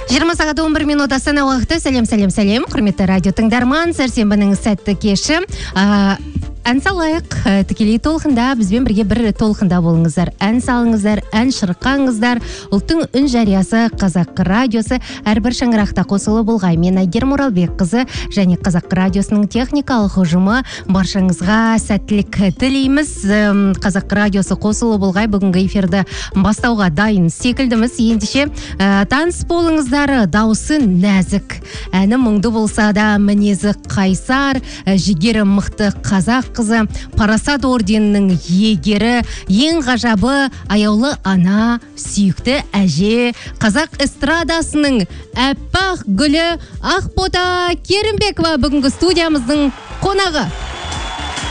20 сағат 11 минут Астана уақыты. Сәлем. Құрметті радио тыңдарман, сәрсенбінің сәтті кеші. Ән салайық, тікелей толқында, бізбен бірге бір толқында болыңыздар. Ән салыңыздар, ән шырқаңыздар. Ұлттың үн жариясы, Қазақ радиосы әрбір шаңырақта қосылы болғай. Мен Әйгерім Оралбекқызы және Қазақ радиосының техникалық ұжымы баршаңызға сәттілік тілейміз. Қазақ радиосы қосылы болғай бүгінгі эфирді бастауға дайын секілдіміз. Ендеше таныс болыңыздар, дауысы нәзік, әні мұңды болса да мінезі қайсар, жігері мықты қазақ қызы, Парасат орденінің егері, ең ғажабы аяулы ана, сүйікті әже, қазақ эстрадасының әппақ гүлі Ақбота Керімбекова бүгінгі студиямыздың қонағы.